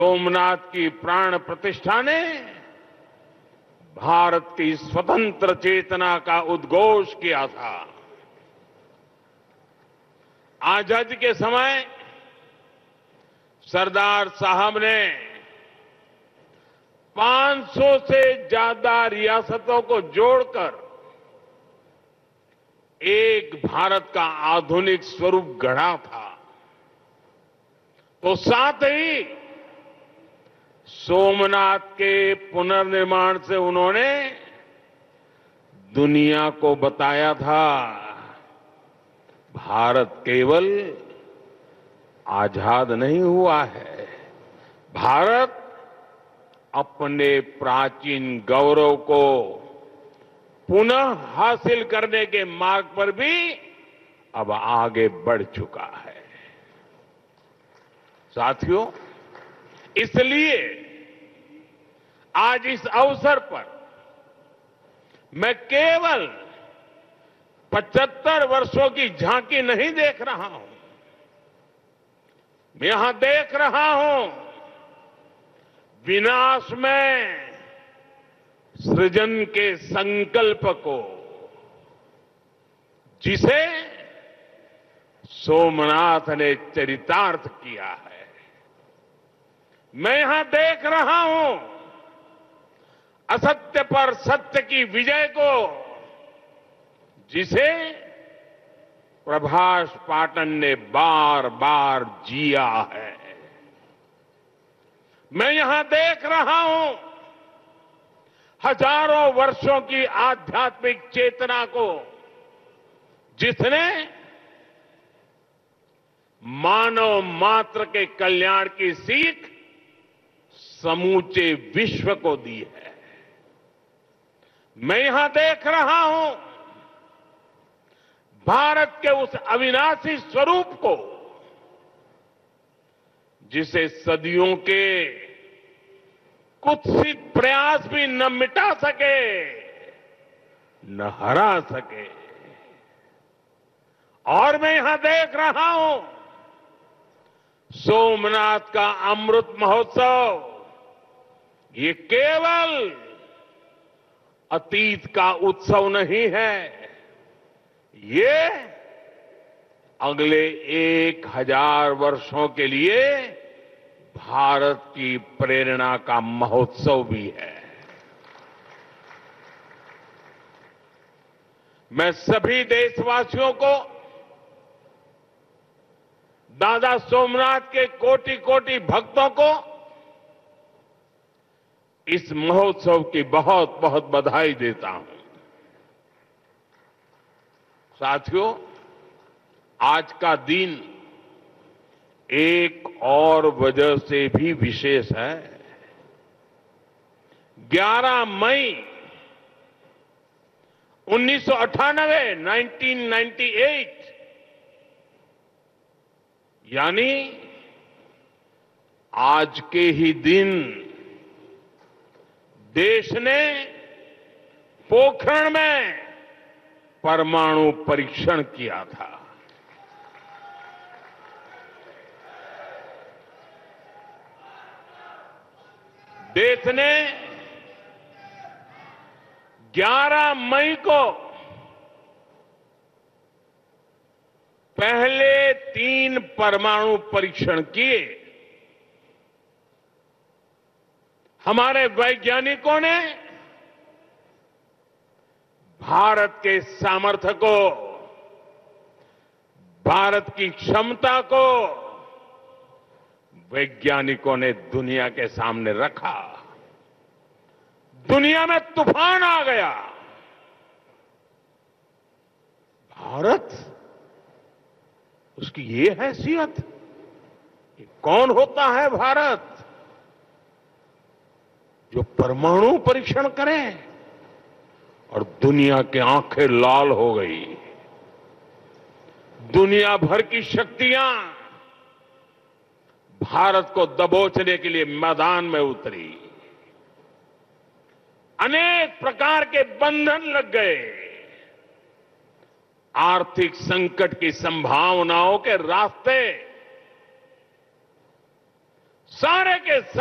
सोमनाथ की प्राण प्रतिष्ठा ने भारत की स्वतंत्र चेतना का उद्घोष किया था। आजादी के समय सरदार साहब ने 500 से ज्यादा रियासतों को जोड़कर एक भारत का आधुनिक स्वरूप गढ़ा था। तो साथ ही सोमनाथ के पुनर्निर्माण से उन्होंने दुनिया को बताया था, भारत केवल आजाद नहीं हुआ है, भारत अपने प्राचीन गौरव को पुनः हासिल करने के मार्ग पर भी अब आगे बढ़ चुका है। साथियों, इसलिए आज इस अवसर पर मैं केवल 75 वर्षों की झांकी नहीं देख रहा हूं, मैं यहां देख रहा हूं विनाश में सृजन के संकल्प को, जिसे सोमनाथ ने चरितार्थ किया है। मैं यहां देख रहा हूं असत्य पर सत्य की विजय को, जिसे प्रभाष पाटन ने बार बार जिया है। मैं यहां देख रहा हूं हजारों वर्षों की आध्यात्मिक चेतना को, जिसने मानव मात्र के कल्याण की सीख समूचे विश्व को दी है। मैं यहां देख रहा हूं भारत के उस अविनाशी स्वरूप को, जिसे सदियों के कुत्सित प्रयास भी न मिटा सके, न हरा सके। और मैं यहां देख रहा हूं सोमनाथ का अमृत महोत्सव, ये केवल अतीत का उत्सव नहीं है, ये अगले 1000 वर्षों के लिए भारत की प्रेरणा का महोत्सव भी है। मैं सभी देशवासियों को दादा सोमनाथ के कोटि कोटि भक्तों को इस महोत्सव की बहुत बहुत बधाई देता हूं। साथियों, आज का दिन एक और वजह से भी विशेष है। 11 मई 1998 यानी आज के ही दिन देश ने पोखरण में परमाणु परीक्षण किया था। देश ने 11 मई को पहले 3 परमाणु परीक्षण किए। हमारे वैज्ञानिकों ने भारत के सामर्थ्य को, भारत की क्षमता को वैज्ञानिकों ने दुनिया के सामने रखा। दुनिया में तूफान आ गया। भारत, उसकी ये हैसियत, कि कौन होता है भारत जो परमाणु परीक्षण करे, और दुनिया की आंखें लाल हो गई। दुनिया भर की शक्तियां भारत को दबोचने के लिए मैदान में उतरी। अनेक प्रकार के बंधन लग गए। आर्थिक संकट की संभावनाओं के रास्ते सारे के